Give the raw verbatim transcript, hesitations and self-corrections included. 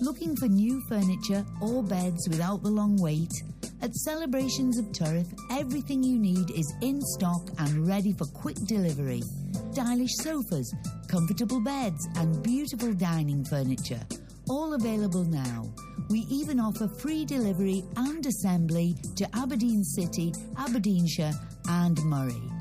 Looking for new furniture or beds without the long wait? At Celebrations of Turriff, everything you need is in stock and ready for quick delivery. Stylish sofas, comfortable beds and beautiful dining furniture, all available now. We even offer free delivery and assembly to Aberdeen City, Aberdeenshire and Moray.